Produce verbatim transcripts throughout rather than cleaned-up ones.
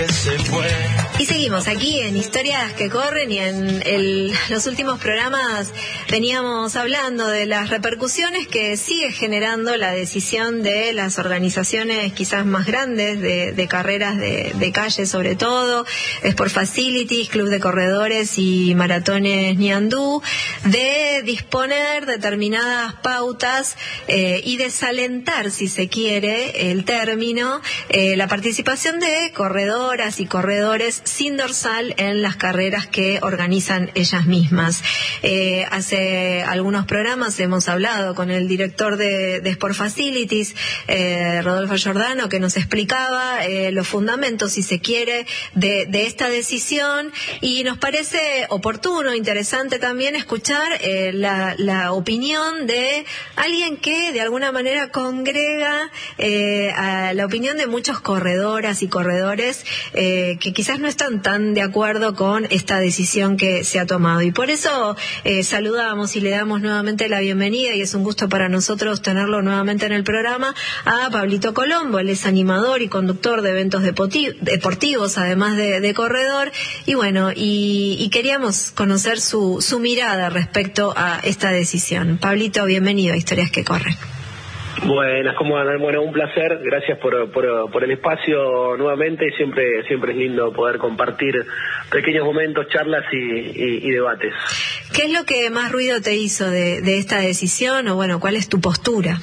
que se fue. Y seguimos aquí en Historias que Corren, y en el, los últimos programas veníamos hablando de las repercusiones que sigue generando la decisión de las organizaciones quizás más grandes de, de carreras de, de calle, sobre todo Sport Facilities, Club de Corredores y Maratones Ñandú, de disponer determinadas pautas eh, y desalentar, si se quiere el término, eh, la participación de corredoras y corredores sin dorsal en las carreras que organizan ellas mismas. Eh, hace algunos programas hemos hablado con el director de, de Sport Facilities, eh, Rodolfo Giordano, que nos explicaba eh, los fundamentos, si se quiere, de, de esta decisión, y nos parece oportuno, interesante también escuchar eh, la, la opinión de alguien que de alguna manera congrega eh, a la opinión de muchos corredoras y corredores eh, que quizás no están tan de acuerdo con esta decisión que se ha tomado, y por eso eh, saludamos y le damos nuevamente la bienvenida, y es un gusto para nosotros tenerlo nuevamente en el programa, a Pablito Colombo. Él es animador y conductor de eventos deportivos, además de, de corredor, y bueno, y, y queríamos conocer su, su mirada respecto a esta decisión. Pablito, bienvenido a Historias que Corren. Buenas, ¿cómo andan? Bueno, un placer, gracias por, por, por el espacio nuevamente. Siempre siempre es lindo poder compartir pequeños momentos, charlas y, y, y debates. ¿Qué es lo que más ruido te hizo de, de esta decisión, o bueno, cuál es tu postura?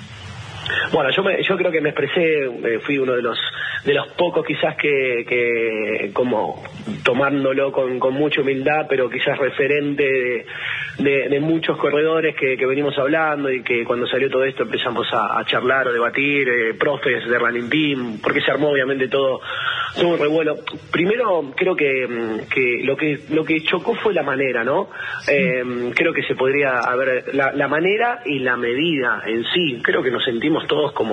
Bueno, yo me, yo creo que me expresé, eh, fui uno de los de los pocos quizás que, que como tomándolo con, con mucha humildad, pero quizás referente de, de, de muchos corredores que, que venimos hablando, y que cuando salió todo esto empezamos a, a charlar o debatir, eh, profes de Running Team, porque se armó obviamente todo, todo un revuelo. Primero creo que, que lo que lo que chocó fue la manera, ¿no? Eh, creo que se podría haber, la, la manera y la medida en sí, creo que nos sentimos todos como,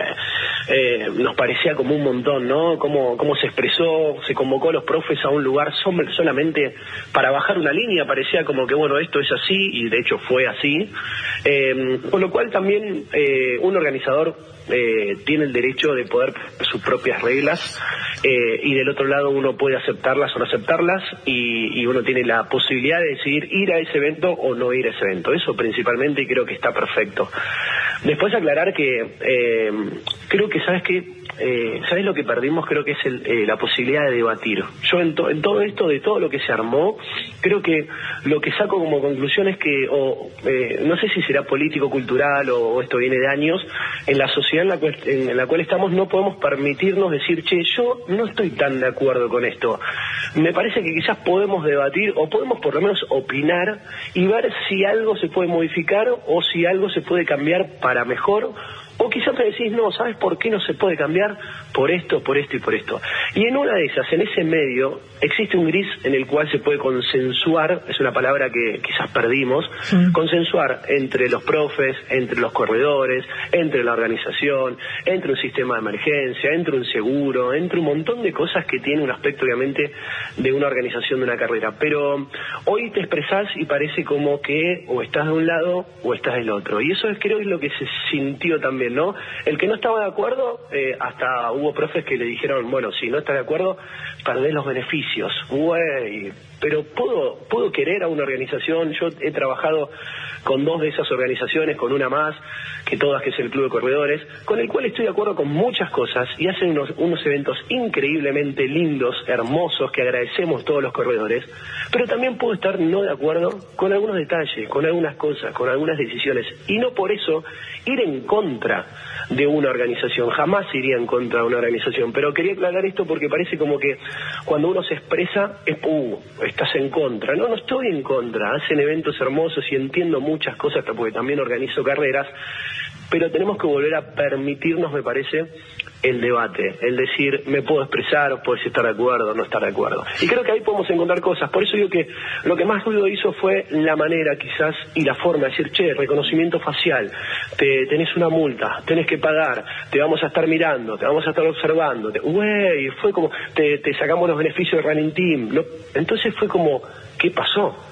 eh, nos parecía como un montón, ¿no? Cómo, cómo se expresó, se convocó a los profes a un lugar solamente para bajar una línea, parecía como que, bueno, esto es así, y de hecho fue así, eh, con lo cual también eh, un organizador eh, tiene el derecho de poder sus propias reglas, eh, y del otro lado uno puede aceptarlas o no aceptarlas, y, y uno tiene la posibilidad de decidir ir a ese evento o no ir a ese evento. Eso principalmente, y creo que está perfecto. Después aclarar que eh, creo que, ¿sabes qué? Eh, ¿Sabes lo que perdimos? Creo que es el, eh, la posibilidad de debatir. Yo en, to, en todo esto, de todo lo que se armó, creo que lo que saco como conclusión es que, o, eh, no sé si será político, cultural, o, o esto viene de años, en la sociedad en la, cual, en, en la cual estamos no podemos permitirnos decir, che, yo no estoy tan de acuerdo con esto. Me parece que quizás podemos debatir, o podemos por lo menos opinar, y ver si algo se puede modificar, o si algo se puede cambiar para mejor. O quizás te decís, no, ¿sabes por qué no se puede cambiar? Por esto, por esto y por esto. Y en una de esas, en ese medio, existe un gris en el cual se puede consensuar, es una palabra que quizás perdimos, sí. Consensuar entre los profes, entre los corredores, entre la organización, entre un sistema de emergencia, entre un seguro, entre un montón de cosas que tiene un aspecto, obviamente, de una organización de una carrera. Pero hoy te expresás y parece como que o estás de un lado o estás del otro. Y eso es, creo, es lo que se sintió también, ¿no? El que no estaba de acuerdo, eh, hasta hubo profes que le dijeron, bueno, si no estás de acuerdo, perdés los beneficios. Güey, pero puedo, puedo querer a una organización. Yo he trabajado con dos de esas organizaciones, con una más que todas, que es el Club de Corredores, con el cual estoy de acuerdo con muchas cosas, y hacen unos, unos eventos increíblemente lindos, hermosos, que agradecemos todos los corredores, pero también puedo estar no de acuerdo con algunos detalles, con algunas cosas, con algunas decisiones, y no por eso ir en contra de una organización. Jamás iría en contra de una organización, pero quería aclarar esto porque parece como que cuando uno se expresa es, uh, estás en contra. No, no estoy en contra. Hacen eventos hermosos y entiendo muchas cosas, porque también organizo carreras, pero tenemos que volver a permitirnos, me parece, el debate, el decir, me puedo expresar, puedes estar de acuerdo, no estar de acuerdo. Y creo que ahí podemos encontrar cosas. Por eso digo que lo que más ruido hizo fue la manera, quizás, y la forma de decir, che, reconocimiento facial, te, tenés una multa, tenés que pagar, te vamos a estar mirando, te vamos a estar observando. Güey, fue como, te, te sacamos los beneficios de Running Team. ¿No? Entonces fue como, ¿qué pasó?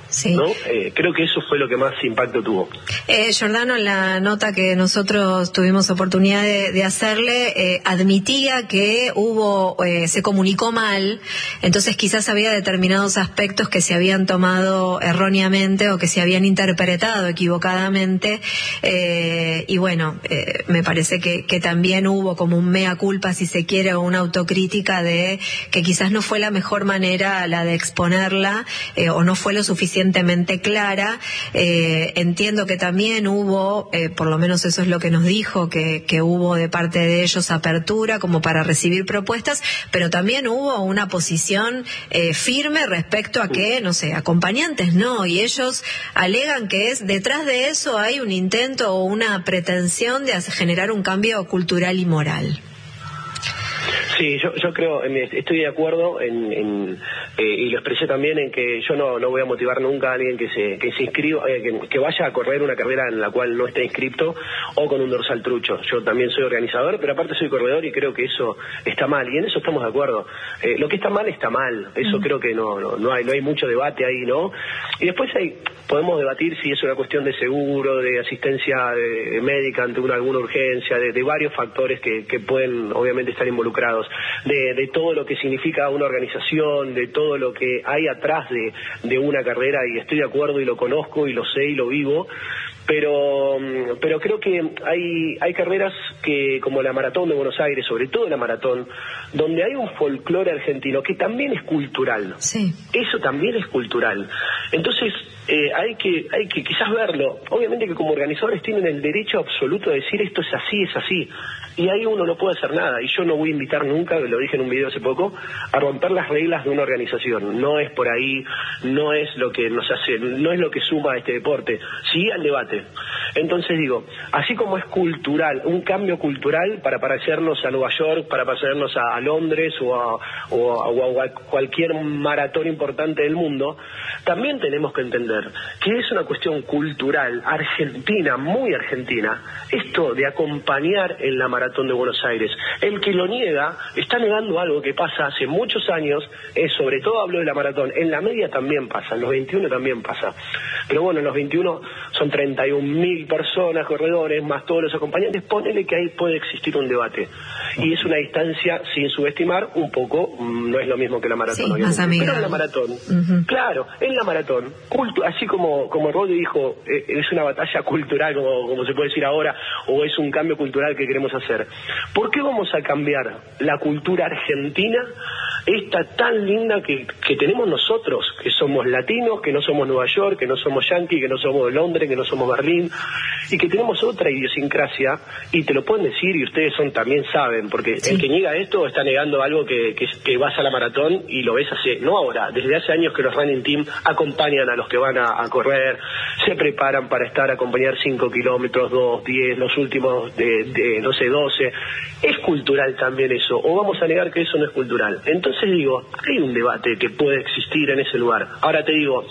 Sí. ¿no? Eh, creo que eso fue lo que más impacto tuvo. Eh, Giordano, en la nota que nosotros tuvimos oportunidad de, de hacerle, eh, admitía que hubo, eh, se comunicó mal, entonces quizás había determinados aspectos que se habían tomado erróneamente o que se habían interpretado equivocadamente, eh, y bueno, eh, me parece que, que también hubo como un mea culpa, si se quiere, o una autocrítica de que quizás no fue la mejor manera la de exponerla, eh, o no fue lo suficiente suficientemente clara. Eh, entiendo que también hubo, eh, por lo menos eso es lo que nos dijo, que, que hubo de parte de ellos apertura como para recibir propuestas, pero también hubo una posición eh, firme respecto a que, no sé, acompañantes no, y ellos alegan que es detrás de eso hay un intento o una pretensión de hacer, generar un cambio cultural y moral. Sí, yo, yo creo, estoy de acuerdo en, en eh, y lo expresé también en que yo no, no voy a motivar nunca a alguien que se, que se inscriba, eh, que, que vaya a correr una carrera en la cual no esté inscripto o con un dorsal trucho. Yo también soy organizador, pero aparte soy corredor y creo que eso está mal, y en eso estamos de acuerdo. Eh, lo que está mal está mal, eso mm. creo que no, no, no hay, no hay mucho debate ahí, ¿no? Y después hay, podemos debatir si es una cuestión de seguro, de asistencia de, de médica ante una, alguna urgencia, de, de varios factores que, que pueden obviamente estar involucrados. De, de todo lo que significa una organización, de todo lo que hay atrás de, de una carrera, y estoy de acuerdo y lo conozco y lo sé y lo vivo, pero pero creo que hay hay carreras que, como la Maratón de Buenos Aires, sobre todo la Maratón, donde hay un folclore argentino que también es cultural. Sí. Eso también es cultural. Entonces, eh, hay que hay que quizás verlo. Obviamente que como organizadores tienen el derecho absoluto de decir esto es así, es así. Y ahí uno no puede hacer nada. Y yo no voy a invitar nunca, lo dije en un video hace poco, a romper las reglas de una organización. No es por ahí, no es lo que nos hace, no es lo que suma a este deporte. Sí al debate. Entonces digo, así como es cultural, un cambio cultural para parecernos a Nueva York, para parecernos a, a Londres o a, o, a, o a cualquier maratón importante del mundo, también tenemos que entender que es una cuestión cultural, argentina, muy argentina, esto de acompañar en la Maratón de Buenos Aires. El que lo niega, está negando algo que pasa hace muchos años, eh, sobre todo hablo de la maratón, en la media también pasa, en los veintiuno también pasa. Pero bueno, en los veintiuno son treinta y un mil personas, corredores, más todos los acompañantes, ponele que ahí puede existir un debate. Y es una distancia, sin subestimar, un poco, no es lo mismo que la maratón. Sí, más amigable. Pero en la maratón, uh-huh. claro, en la maratón, cultu- así como como Rodri dijo, eh, es una batalla cultural, como, como se puede decir ahora, o es un cambio cultural que queremos hacer. ¿Por qué vamos a cambiar la cultura argentina, esta tan linda que, que tenemos nosotros, que somos latinos, que no somos Nueva York, que no somos Yankee, que no somos Londres, que no somos Berlín, y que tenemos otra idiosincrasia, y te lo pueden decir, y ustedes son también saben, porque sí. El que niega esto está negando algo que, que, que vas a la maratón y lo ves hace, no ahora, desde hace años que los running team acompañan a los que van a, a correr, se preparan para estar a acompañar cinco kilómetros, dos, diez, los últimos de, de, no sé, doce. Es cultural también eso, o vamos a negar que eso no es cultural. Entonces digo, hay un debate que puede existir en ese lugar. Ahora te digo,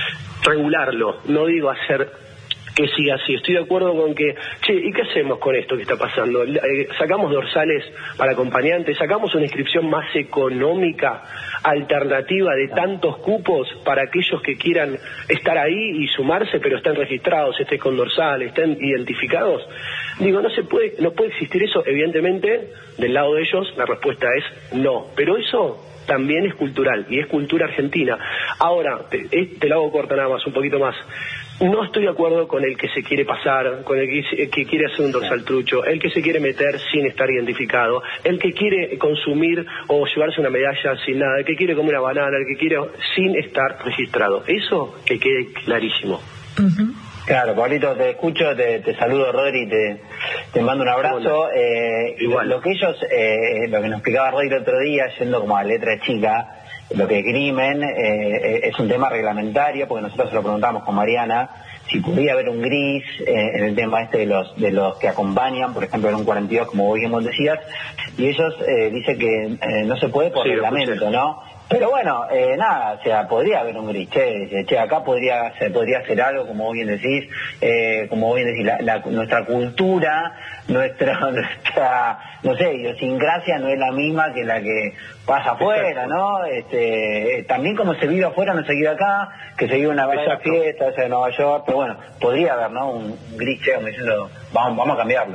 regularlo, no digo hacer que siga así. Estoy de acuerdo con que, che, ¿y qué hacemos con esto que está pasando? Eh, sacamos dorsales para acompañantes, sacamos una inscripción más económica, alternativa de tantos cupos para aquellos que quieran estar ahí y sumarse, pero están registrados, estén con dorsal, estén identificados. Digo, no se puede, no puede existir eso. Evidentemente, del lado de ellos, la respuesta es no. Pero eso también es cultural, y es cultura argentina. Ahora, te, te lo hago corta nada más, un poquito más. No estoy de acuerdo con el que se quiere pasar, con el que, el que quiere hacer un dorsal trucho, el que se quiere meter sin estar identificado, el que quiere consumir o llevarse una medalla sin nada, el que quiere comer una banana, el que quiere sin estar registrado. Eso que quede clarísimo. Uh-huh. Claro, Pablito, te escucho, te, te saludo, Rodri, te, te mando un abrazo. Eh, Igual. Lo, lo que ellos, eh, lo que nos explicaba Rodri el otro día, yendo como a letra chica, lo que es crimen, eh, es un tema reglamentario, porque nosotros se lo preguntamos con Mariana, si podía haber un gris eh, en el tema este de los de los que acompañan, por ejemplo en un cuarenta y dos, como vos bien decías, y ellos eh, dicen que eh, no se puede por sí, reglamento, ¿no? Pero bueno, eh, nada, o sea, podría haber un gris, che, che acá podría se podría hacer algo, como vos bien decís, eh, como vos bien decís, la, la, nuestra cultura nuestra, nuestra, no sé, idiosincrasia no es la misma que la que pasa afuera, ¿no? Este, también como se vive afuera no se vive acá, que se vive una verdadera fiesta, esa de Nueva York, pero bueno, podría haber, ¿no? Un gris como diciendo, vamos, vamos a cambiarlo.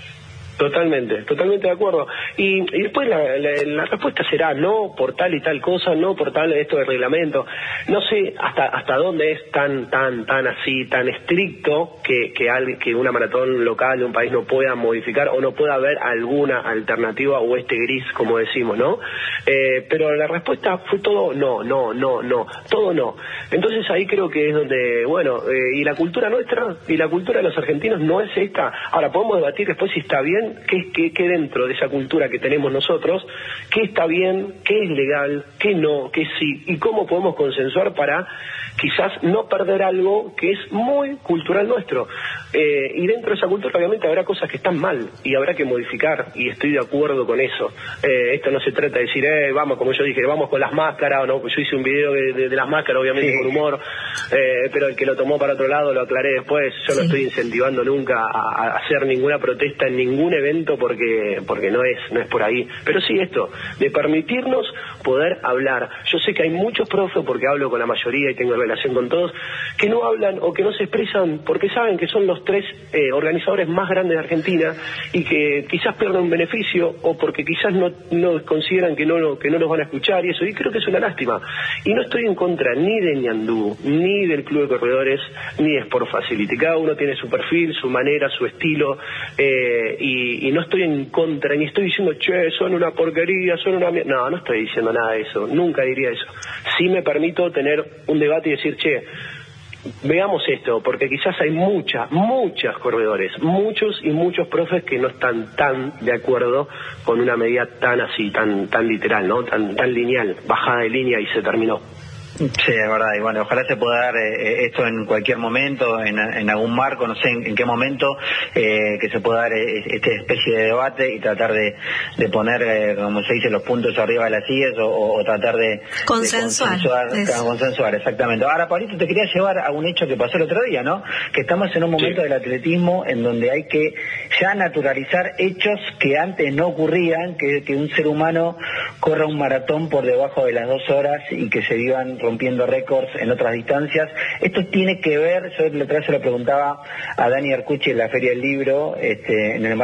Totalmente, totalmente de acuerdo. Y, y después la, la, la respuesta será no por tal y tal cosa, no por tal esto de reglamento. No sé hasta hasta dónde es tan tan tan así, tan estricto que que, al, que una maratón local de un país no pueda modificar o no pueda haber alguna alternativa o este gris, como decimos, ¿no? Eh, pero la respuesta fue todo no, no, no, no, todo no. Entonces ahí creo que es donde, bueno, eh, y la cultura nuestra y la cultura de los argentinos no es esta. Ahora podemos debatir después si está bien. ¿Qué, qué, qué dentro de esa cultura que tenemos nosotros, qué está bien, qué es legal, qué no, qué sí, y cómo podemos consensuar para quizás no perder algo que es muy cultural nuestro? Eh, y dentro de esa cultura obviamente habrá cosas que están mal y habrá que modificar, y estoy de acuerdo con eso. Eh, esto no se trata de decir, eh, vamos, como yo dije, vamos con las máscaras, no, yo hice un video de, de, de las máscaras, obviamente sí, con humor, eh, pero el que lo tomó para otro lado lo aclaré después. Yo sí. No estoy incentivando nunca a, a hacer ninguna protesta en ningún evento porque porque no es no es por ahí, pero sí esto de permitirnos poder hablar. Yo sé que hay muchos profes, porque hablo con la mayoría y tengo relación con todos, que no hablan o que no se expresan porque saben que son los tres eh, organizadores más grandes de Argentina y que quizás pierdan un beneficio o porque quizás no, no consideran que no, que no los van a escuchar, y eso, y creo que es una lástima. Y no estoy en contra ni de Ñandú, ni del Club de Corredores, ni de Sport Facility. Cada uno tiene su perfil, su manera, su estilo, eh, y, y no estoy en contra, ni estoy diciendo, che, son una porquería, son una mierda. No, no estoy diciendo nada de eso, nunca diría eso. Sí me permito tener un debate y decir, che, veamos esto, porque quizás hay muchas, muchas corredores, muchos y muchos profes que no están tan de acuerdo con una medida tan así, tan tan literal, ¿no? Tan tan lineal, bajada de línea y se terminó. Sí, es verdad, y bueno, ojalá se pueda dar eh, esto en cualquier momento, en, en algún marco, no sé en, en qué momento, eh, que se pueda dar eh, esta especie de debate y tratar de, de poner, eh, como se dice, los puntos arriba de las sillas o, o tratar de consensuar. De consensuar, consensuar, exactamente. Ahora, Pablito, te quería llevar a un hecho que pasó el otro día, ¿no? Que estamos en un momento sí. del atletismo en donde hay que ya naturalizar hechos que antes no ocurrían, que, que un ser humano corra un maratón por debajo de las dos horas y que se vivan rompiendo récords en otras distancias. Esto tiene que ver, yo la otra vez se lo preguntaba a Dani Arcucci en la Feria del Libro, este, en el